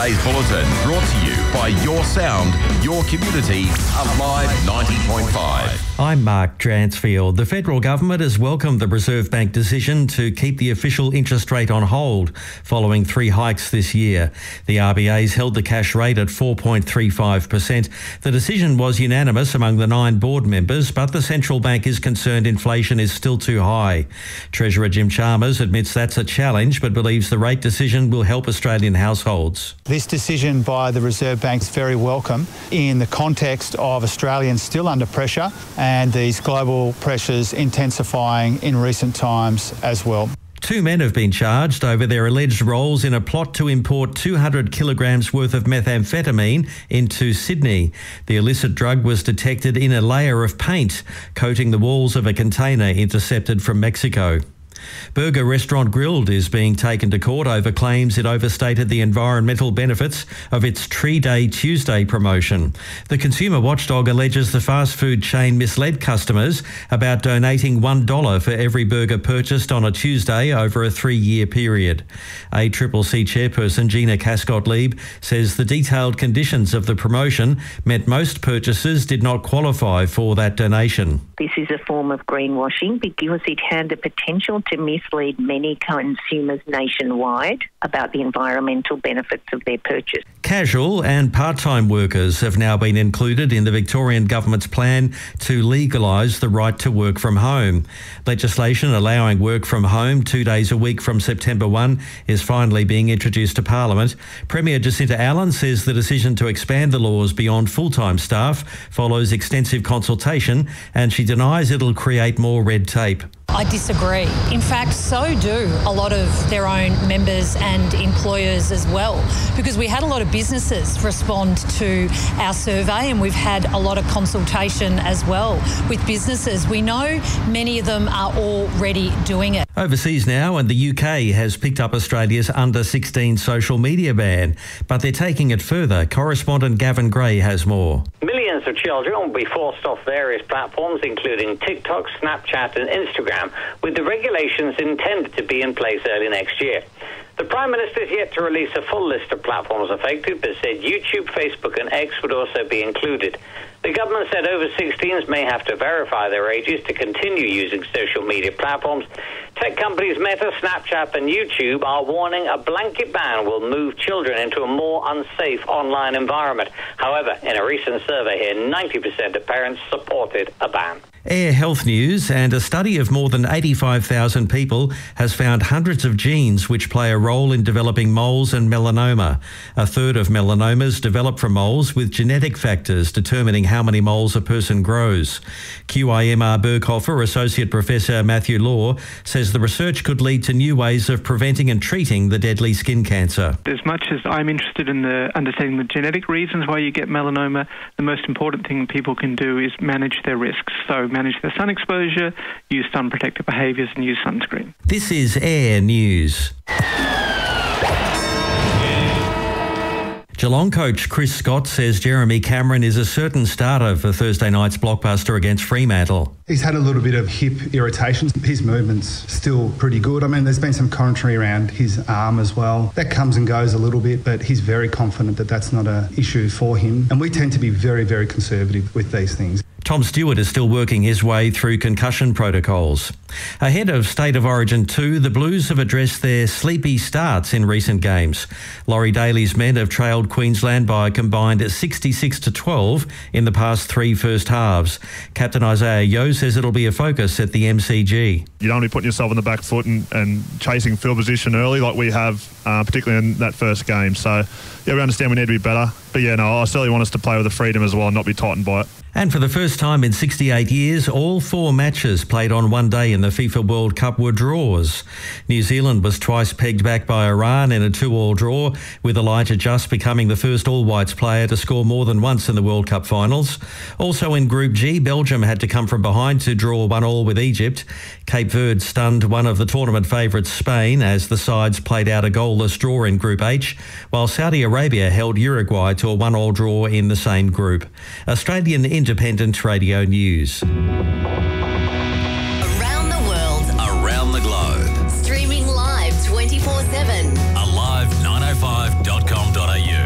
Today's bulletin brought to you by Your Sound, Your Community, Alive 90.5. I'm Mark Dransfield. The federal government has welcomed the Reserve Bank decision to keep the official interest rate on hold following 3 hikes this year. The RBA's held the cash rate at 4.35%. The decision was unanimous among the 9 board members, but the central bank is concerned inflation is still too high. Treasurer Jim Chalmers admits that's a challenge, but believes the rate decision will help Australian households. This decision by the Reserve Bank is very welcome in the context of Australians still under pressure and these global pressures intensifying in recent times as well. 2 men have been charged over their alleged roles in a plot to import 200 kilograms worth of methamphetamine into Sydney. The illicit drug was detected in a layer of paint coating the walls of a container intercepted from Mexico. Burger Restaurant Grilled is being taken to court over claims it overstated the environmental benefits of its Tree Day Tuesday promotion. The consumer watchdog alleges the fast food chain misled customers about donating $1 for every burger purchased on a Tuesday over a 3-year period. ACCC chairperson Gina Cascott-Lieb says the detailed conditions of the promotion meant most purchasers did not qualify for that donation. This is a form of greenwashing because it had the potential to mislead many consumers nationwide about the environmental benefits of their purchase. Casual and part-time workers have now been included in the Victorian government's plan to legalise the right to work from home. Legislation allowing work from home 2 days a week from September 1 is finally being introduced to Parliament. Premier Jacinta Allen says the decision to expand the laws beyond full-time staff follows extensive consultation, and she denies it'll create more red tape. I disagree. In fact, so do a lot of their own members and employers as well, because we had a lot of businesses respond to our survey and we've had a lot of consultation as well with businesses. We know many of them are already doing it. Overseas now, and the UK has picked up Australia's under-16 social media ban, but they're taking it further. Correspondent Gavin Gray has more. Millions of children will be forced off various platforms, including TikTok, Snapchat and Instagram, with the regulations intended to be in place early next year. The Prime Minister is yet to release a full list of platforms affected, but said YouTube, Facebook and X would also be included. The government said over 16s may have to verify their ages to continue using social media platforms. Tech companies Meta, Snapchat and YouTube are warning a blanket ban will move children into a more unsafe online environment. However, in a recent survey here, 90% of parents supported a ban. Air health news, and a study of more than 85,000 people has found hundreds of genes which play a role in developing moles and melanoma. A third of melanomas develop from moles, with genetic factors determining how many moles a person grows. QIMR Berghofer Associate Professor Matthew Law says the research could lead to new ways of preventing and treating the deadly skin cancer. As much as I'm interested in understanding the genetic reasons why you get melanoma, the most important thing people can do is manage their risks. So manage their sun exposure, use sun protective behaviours and use sunscreen. This is Air News. Geelong coach Chris Scott says Jeremy Cameron is a certain starter for Thursday night's blockbuster against Fremantle. He's had a little bit of hip irritation. His movement's still pretty good. I mean, there's been some commentary around his arm as well. That comes and goes a little bit, but he's very confident that that's not an issue for him. And we tend to be very, very conservative with these things. Tom Stewart is still working his way through concussion protocols. Ahead of State of Origin 2, the Blues have addressed their sleepy starts in recent games. Laurie Daly's men have trailed Queensland by a combined 66-12 in the past 3 first halves. Captain Isaiah Yeo says it'll be a focus at the MCG. You don't want to be putting yourself in the back foot and chasing field position early like we have, particularly in that first game. So, yeah, we understand we need to be better. But, yeah, no, I certainly want us to play with the freedom as well and not be tightened by it. And for the first time in 68 years, all 4 matches played on one day in the FIFA World Cup were draws. New Zealand was twice pegged back by Iran in a 2-2 draw, with Elijah Just becoming the first all-whites player to score more than once in the World Cup finals. Also in Group G, Belgium had to come from behind to draw 1-1 with Egypt. Cape Verde stunned one of the tournament favourites, Spain, as the sides played out a goalless draw in Group H, while Saudi Arabia held Uruguay to a 1-1 draw in the same group. Australian Independent Radio News. Around the world, around the globe. Streaming live 24/7. Alive905.com.au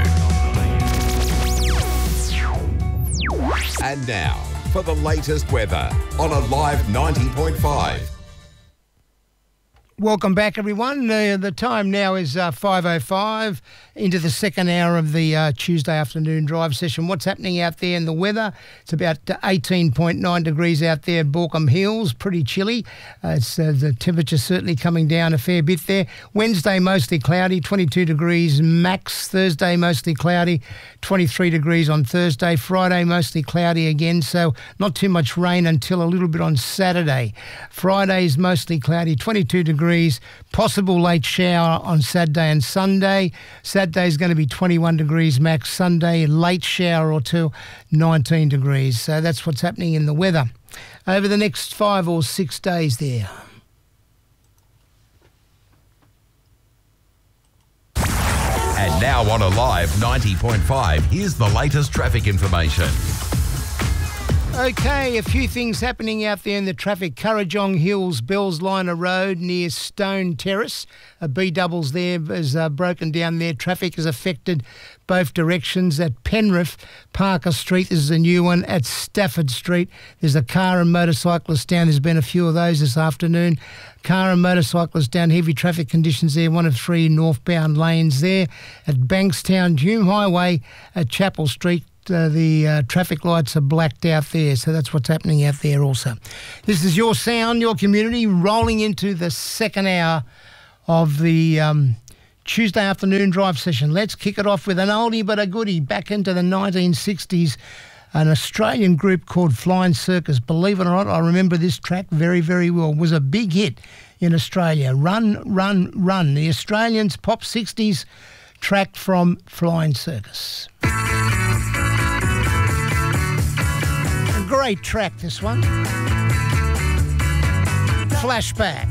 And now, for the latest weather on Alive 90.5. Welcome back, everyone. The time now is 5:05 into the second hour of the Tuesday afternoon drive session. What's happening out there in the weather? It's about 18.9 degrees out there at Baulkham Hills. Pretty chilly. It's the temperature certainly coming down a fair bit there. Wednesday, mostly cloudy, 22 degrees max. Thursday, mostly cloudy, 23 degrees on Thursday. Friday, mostly cloudy again, so not too much rain until a little bit on Saturday. Friday's mostly cloudy, 22 degrees. Possible late shower on Saturday and Sunday. Saturday's going to be 21 degrees max. Sunday, late shower or two, 19 degrees. So that's what's happening in the weather over the next 5 or 6 days there. And now on Alive 90.5, here's the latest traffic information. Okay, a few things happening out there in the traffic. Currajong Hills, Bells Liner Road near Stone Terrace. A B-doubles there has broken down there. Traffic has affected both directions. At Penrith, Parker Street, this is a new one. At Stafford Street, there's a car and motorcyclist down. There's been a few of those this afternoon. Car and motorcyclist down, heavy traffic conditions there, 1 of 3 northbound lanes there. At Bankstown, Hume Highway, at Chapel Street, the traffic lights are blacked out there, so that's what's happening out there also. This is your sound, your community, rolling into the second hour of the Tuesday afternoon drive session. Let's kick it off with an oldie but a goodie. Back into the 1960s, an Australian group called Flying Circus. Believe it or not, I remember this track very, very well. It was a big hit in Australia. Run, Run, Run. The Australians' pop 60s track from Flying Circus. Great track, this one. Flashback.